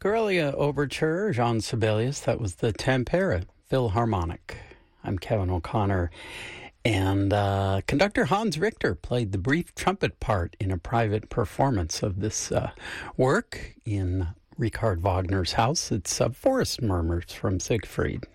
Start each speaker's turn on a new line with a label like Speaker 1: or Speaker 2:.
Speaker 1: Grigiola Overture, Jean Sibelius. That was the Tampere Philharmonic. I'm Kevin O'Connor. And conductor Hans Richter played the brief trumpet part in a private performance of this work in Richard Wagner's house. It's Forest Murmurs from Siegfried.